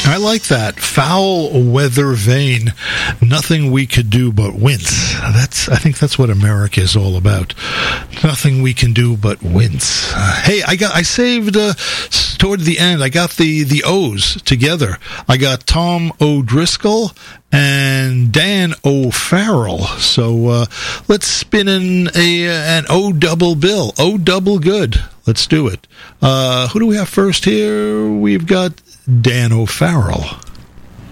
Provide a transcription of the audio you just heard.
I like that. Foul weather vane. Nothing we could do but wince. I think that's what America is all about. Nothing we can do but wince. Hey, I saved toward the end. I got the O's together. I got Tom O'Driscoll and Dan O'Farrell. So let's spin in an O double bill. O double good. Let's do it. Who do we have first here? We've got Dan O'Farrell.